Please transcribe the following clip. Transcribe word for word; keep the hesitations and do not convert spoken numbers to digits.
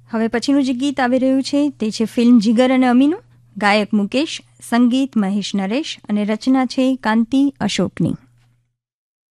હવે પછીનું જે ગીત આવી રહ્યું છે તે છે ફિલ્મ જીગર અને અમીનું. ગાયક મુકેશ, સંગીત મહેશ નરેશ અને રચના છે કાંતિ અશોકની.